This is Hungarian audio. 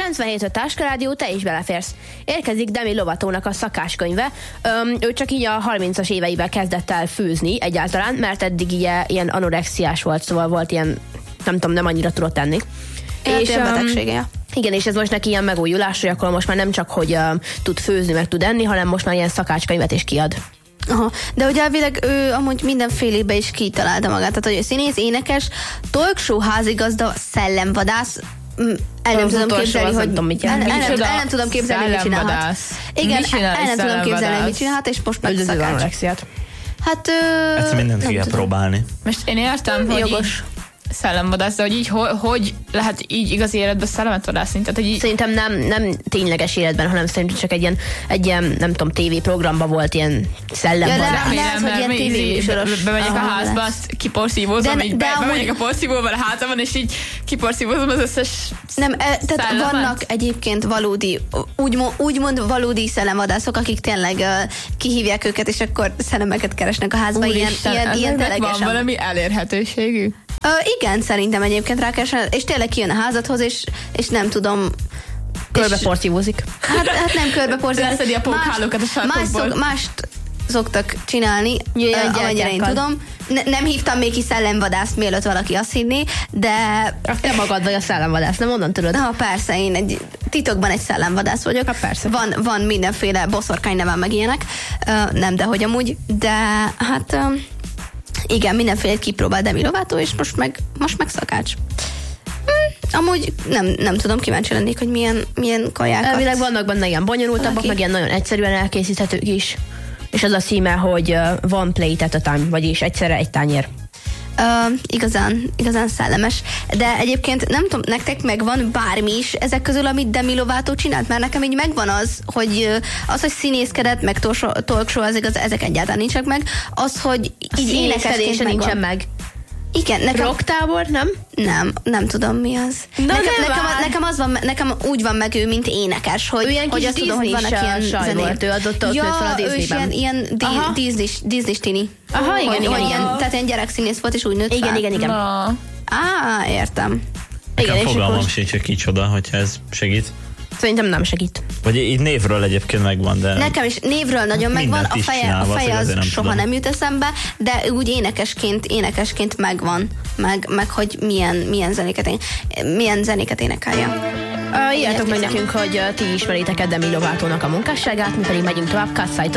97.5 Táskarádió, te is beleférsz. Érkezik Demi Lovatónak a szakáskönyve. Ő csak így a 30-as éveivel kezdett el főzni egyáltalán, mert eddig ilyen anorexiás volt, szóval volt ilyen, nem tudom, nem annyira tudott enni. És betegsége. Igen, és ez most neki ilyen megújulás, hogy akkor most már nem csak, hogy tud főzni, meg tud enni, hanem most már ilyen szakácskönyvet is kiad. Aha. De ugye elvileg ő amúgy mindenfélébe is kitalálta magát. Tehát, hogy színész, énekes, talkshow házigazda, szellemvadász, el nem tudom képzelni, hogy nem tudom képzelni, mit csinálhat. Igen, el nem tudom képzelni, mit csinálhat, és most meg szakács. Hát ezt mindent kell próbálni. Most én értem, hogy jogos szellemvadász, de hogy így hogy lehet így igazi életben szellemet vadászni? Tehát, hogy így... Szerintem nem tényleges életben, hanem szerintem csak egy ilyen, nem tudom, tévéprogramban volt ilyen szellemvadász. Remélem, mert ilyen tévéműsoros. Bemegyek a házba, azt kiporszívózom, így bemegyek a porszívóval a házamon, és így kiporszívózom az összes tehát vannak egyébként valódi, úgymond valódi szellemvadászok, akik tényleg kihívják őket, és akkor szellemeket keresnek a házba. Ilyen ténylegesen. Van valami elérhetőségű? Igen, szerintem egyébként rákeresel, és tényleg kijön a házadhoz, és nem tudom... Körbeporszívózik. Hát nem körbeporszívózik. Leszedi a pókhálókat a sarkokból. Mást szoktak csinálni, amennyire én tudom. Nem hívtam még ki szellemvadászt, mielőtt valaki azt hinné, de... Te magad vagy a szellemvadász, nem onnan tudod? Ha persze, én titokban egy szellemvadász vagyok. Ha persze. Van mindenféle boszorkány nevem meg ilyenek. Nem, de hogy amúgy, de hát... Igen, mindenféle kipróbál Demi Lovato, és most meg szakács. Amúgy nem tudom, kíváncsi lennék, hogy milyen kajákat. Elvileg vannak benne ilyen bonyolultabbak, meg ilyen nagyon egyszerűen elkészíthetők is. És az a címe, hogy one plate at a time, vagyis egyszerre egy tányér. Igazán szellemes. De egyébként nem tudom, nektek megvan bármi is ezek közül, amit Demi Lovato csinált? Mert nekem így megvan hogy színészkedett, meg talkshow, ezek egyáltalán nincsenek meg. Az, hogy így énekesként nincsen meg. Igen, nekem... Rocktábor, nem? Nem tudom, mi az. Nekem úgy van meg ő, mint énekes, hogy azt tudom, hogy vannak ilyen zenék. Ő adott ott fel a Disneyben. Ő is ilyen Disney tini. Aha, igen. Tehát ilyen gyerekszínész volt, és úgy nőtt fel. Igen. Értem. Nekem fogalmam sincs, hogy kicsoda, hogyha ez segít. Szerintem nem segít. Vagy így névről egyébként megvan, de... Nekem is névről nagyon megvan, a feje az soha nem jut eszembe, de úgy énekesként megvan, meg hogy milyen zenéket énekelje. Írjátok meg nekünk, hogy ti ismeritek Demi Lovatónak a munkásságát, mi pedig megyünk tovább.